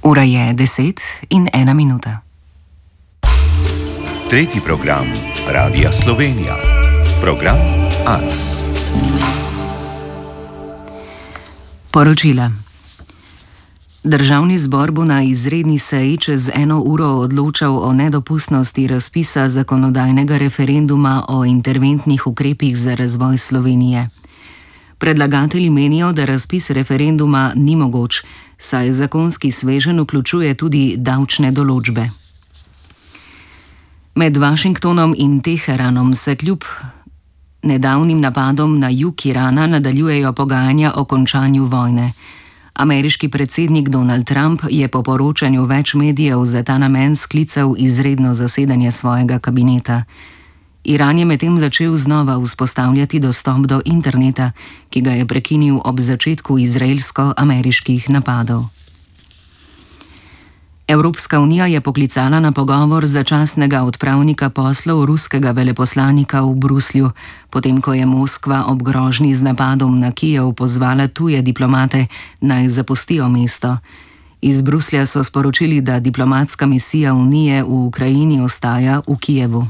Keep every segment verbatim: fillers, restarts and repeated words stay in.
Ura je deset in ena minuta. Tretji program Radia Slovenija. Program Ars. Poročila. Državni zbor bo na izredni seji čez eno uro odločal o nedopustnosti razpisa zakonodajnega referenduma o interventnih ukrepih za razvoj Slovenije. Predlagatelji menijo, da razpis referenduma ni mogoč, saj zakonski sveženj vključuje tudi davčne določbe. Med Washingtonom in Teheranom se kljub nedavnim napadom na jug Irana nadaljujejo pogajanja o končanju vojne. Ameriški predsednik Donald Trump je po poročanju več medijev za ta namen sklical izredno zasedanje svojega kabineta. Iran je medtem začel znova vzpostavljati dostop do interneta, ki ga je prekinil ob začetku izraelsko-ameriških napadov. Evropska unija je poklicala na pogovor začasnega odpravnika poslov ruskega veleposlanika v Bruslju, potem ko je Moskva ob grožnji z napadom na Kijev pozvala tuje diplomate, naj zapustijo mesto. Iz Bruslja so sporočili, da diplomatska misija Unije v Ukrajini ostaja v Kijevu.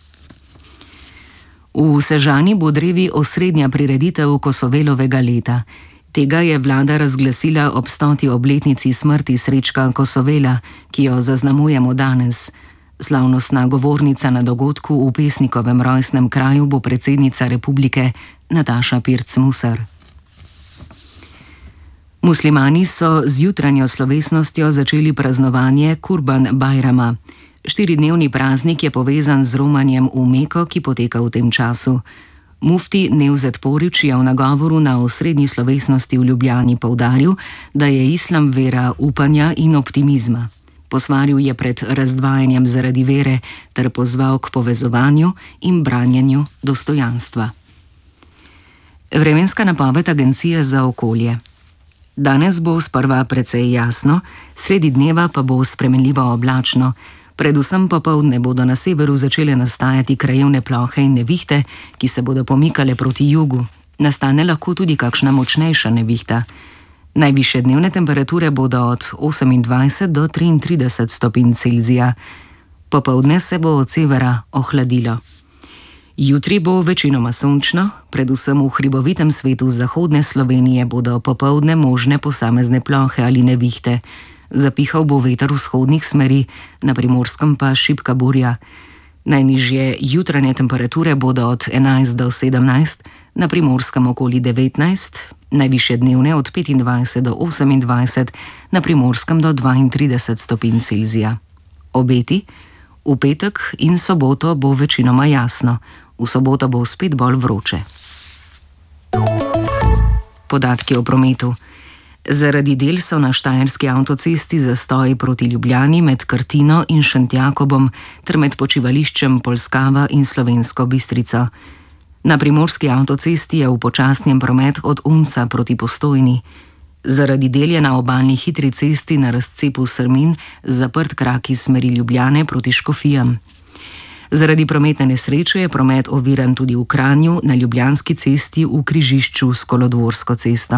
V Sežani bo drevi osrednja prireditev Kosovelovega leta. Tega je vlada razglasila ob stoti obletnici smrti Srečka Kosovela, ki jo zaznamujemo danes. Slavnostna govornica na dogodku v pesnikovem rojstnem kraju bo predsednica republike Nataša Pirc Musar. Muslimani so z jutranjo slovesnostjo začeli praznovanje Kurban Bajrama. Štiridnevni praznik je povezan z romanjem v Meko, ki poteka v tem času. Mufti Nevzet Porić je v nagovoru na osrednji slovesnosti v Ljubljani poudaril, da je islam vera upanja in optimizma. Posvaril je pred razdvajanjem zaradi vere ter pozval k povezovanju in branjenju dostojanstva. Vremenska napoved Agencije za okolje. Danes bo sprva precej jasno, sredi dneva pa bo spremenljivo oblačno. Predvsem popoldne bodo na severu začele nastajati krajevne plohe in nevihte, ki se bodo pomikale proti jugu. Nastane lahko tudi kakšna močnejša nevihta. Najvišje dnevne temperature bodo od osemindvajset do triintrideset stopinj Celzija. Popoldne se bo od severa ohladilo. Jutri bo večinoma sončno, predvsem v hribovitem svetu zahodne Slovenije bodo popoldne možne posamezne plohe ali nevihte. Zapihal bo veter vzhodnih smeri, na Primorskem pa šibka burja. Najnižje jutranje temperature bodo od enajst do sedemnajst, na Primorskem okoli devetnajst, najvišje dnevne od petindvajset do osemindvajset, na Primorskem do dvaintrideset stopinj Celzija. Obeti: v petek in soboto bo večinoma jasno, v soboto bo spet bolj vroče. Podatki o prometu. Zaradi del so na štajerski avtocesti zastoji proti Ljubljani med Krtino in Šentjakobom ter med počivališčem Polskava in Slovensko Bistrico. Na primorski avtocesti je v počasnem promet od Unca proti Postojni. Zaradi del je na obalni hitri cesti na razcepu Srmin zaprt krak iz smeri Ljubljane proti Škofijam. Zaradi prometne nesreče je promet oviran tudi v Kranju na Ljubljanski cesti v križišču s Kolodvorsko cesto.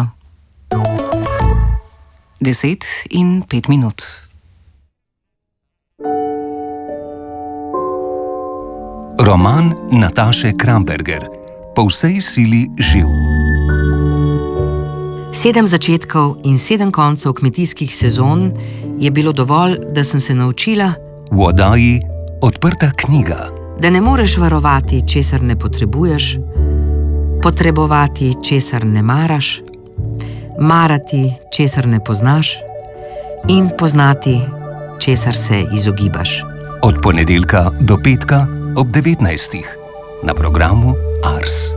Deset in pet minut. Roman Nataše Kramberger. Po vsej sili živ. Sedem začetkov in sedem koncev kmetijskih sezon je bilo dovolj, da sem se naučila v oddaji Odprta knjiga, da ne moreš varovati, česar ne potrebuješ, potrebovati, česar ne maraš, marati, česar ne poznaš, in poznati, česar se izogibaš. Od ponedeljka do petka ob devetnajstih na programu Ars.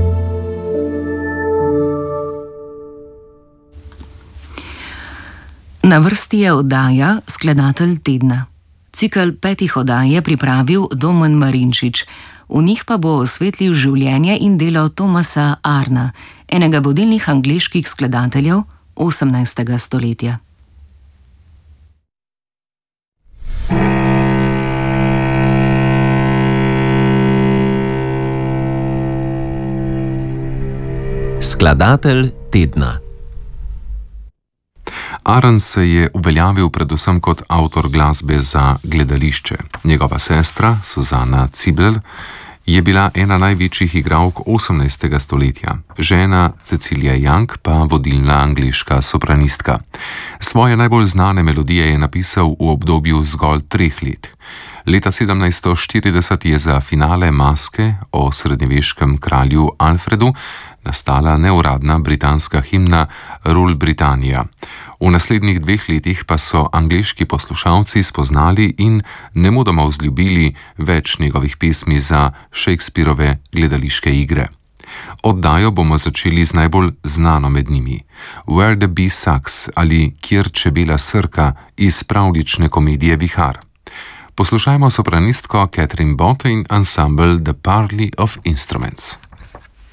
Na vrsti je oddaja Skladatelj tedna. Cikel petih oddaj je pripravil Domen Marinčič. V njih pa bo osvetlil življenje in delo Thomasa Arna, enega vodilnih angleških skladateljev osemnajstega stoletja. Skladatelj tedna. Arens se je uveljavil predvsem kot avtor glasbe za gledališče. Njegova sestra, Susana Zibel, je bila ena največjih igralk osemnajstega stoletja, žena Cecilia Young pa vodilna angleška sopranistka. Svoje najbolj znane melodije je napisal v obdobju zgolj treh let. Leta sedemnajststo štirideset je za finale Maske o srednjeveškem kralju Alfredu nastala neuradna britanska himna Rule Britannia. V naslednjih dveh letih pa so angleški poslušalci spoznali in nemudoma vzljubili več njegovih pesmi za Shakespearove gledališke igre. Oddajo bomo začeli z najbolj znano med njimi, Where the Bee Sucks ali Kjer čebela srka iz pravljične komedije Vihar. Poslušajmo sopranistko Catherine Bott in ansambel The Parley of Instruments.